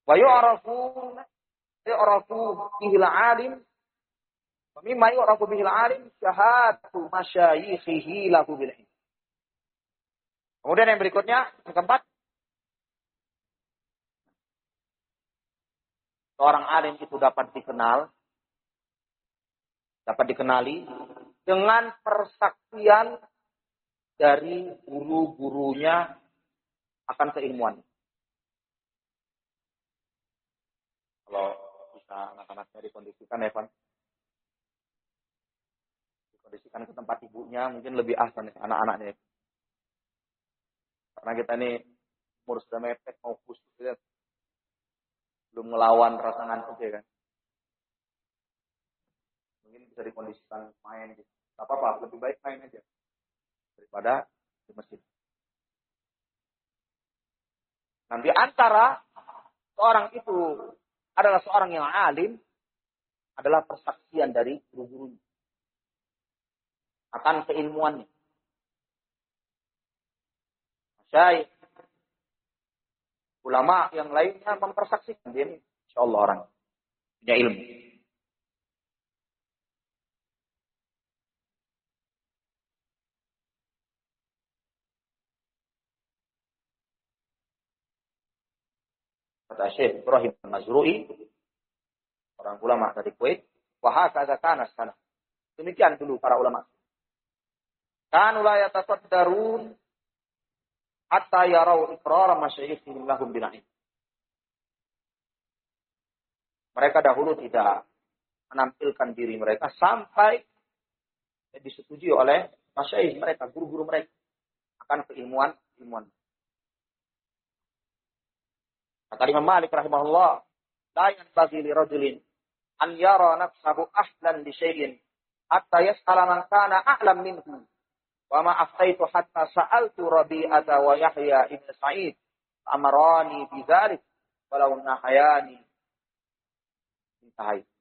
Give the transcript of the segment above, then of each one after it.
Wa yu'rafu bihil alim. Wa mimma yu'rafu bihil alim syahadatu masyayikhihi lahu bil ilm. Kemudian yang berikutnya, yang keempat, seorang alim itu dapat dikenali dengan persaksian dari guru-gurunya akan keilmuan. Kalau bisa anak-anaknya dikondisikan, Evan, dikondisikan ke tempat ibunya, mungkin lebih ahsan anak-anaknya. Karena kita ini umur sudah mepet, mau khusus, ya. Belum ngelawan rasa ngantuk, ya kan. Mungkin bisa dikondisikan main gitu. Gak apa-apa, lebih baik main aja daripada di masjid. Nanti antara seorang itu adalah seorang yang alim, adalah persaksian dari guru-gurunya akan keilmuannya. Syekh, ulama yang lainnya mempersaksikan dia ini, insyaallah orang punya ilmu. Kata Syekh Ibrahim Al-Mazrui, orang ulama dari Kuwait, wa hakadha kana salaf. Demikian dulu para ulama. Kanu la yatasaddarun hatta yarau iqrar masyayikhihim lahum bil ilm. Mereka dahulu tidak menampilkan diri mereka sampai disetujui oleh masyayikh mereka, guru-guru mereka akan keilmuan. Kata Imam Malik rahimahullah, la yanbaghi li rajulin an yara nafsahu ahlan li syai'in hatta yas'ala man kana a'lam minhu. Wa ma aftaitu hatta sa'altu Rabi'ata wa Yahya ibn Sa'id amarani bidzalik walau nahayani. Intahai.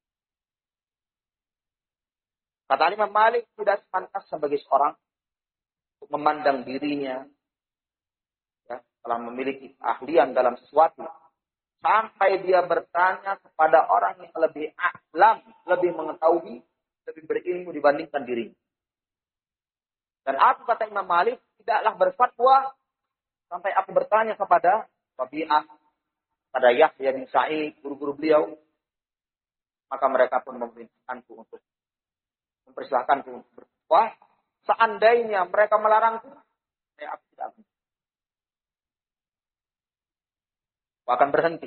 Kata Imam Malik, tidak pantas sebagai seorang untuk memandang dirinya, ya, telah memiliki keahlian dalam sesuatu sampai dia bertanya kepada orang yang lebih ahlam, lebih mengetahui, lebih berilmu dibandingkan dirinya. Dan aku, kata Imam Malik, tidaklah berfatwa sampai aku bertanya kepada Rabi'ah, pada Yahya bin Sa'id, guru-guru beliau. Maka mereka pun mempersilahkanku untuk berfatwa. Seandainya mereka melarangku, saya aku tidak akan berhenti.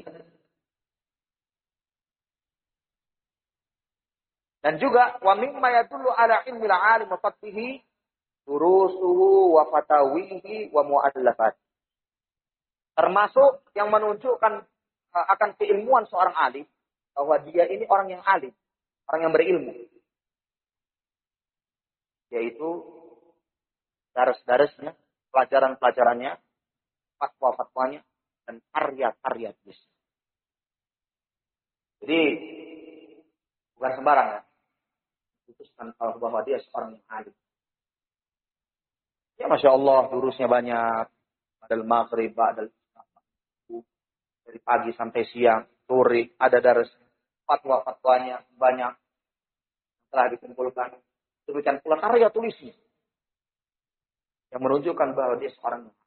Dan juga wa mimma yadullu ala ilmil alim wa faqhihi durusuhu wa fatawihi wa mu'allafat. Termasuk yang menunjukkan akan keilmuan seorang alim, bahwa dia ini orang yang alim, orang yang berilmu. Yaitu daras-darasnya, pelajaran-pelajarannya, fatwa-fatwanya, dan karya-karya tulis. Jadi bukan sembarang ya, putuskan bahwa dia seorang yang alim. Ya Masya Allah, durusnya banyak. Ada maghrib, ada dari pagi sampai siang, sore, ada daras fatwa-fatwanya banyak. Telah dikumpulkan. Demikian pula karya tulisnya. Yang menunjukkan bahwa dia seorang yang